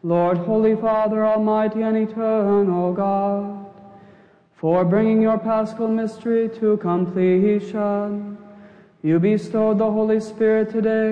Lord, Holy Father, Almighty and Eternal God, for bringing your Paschal mystery to completion, you bestowed the Holy Spirit today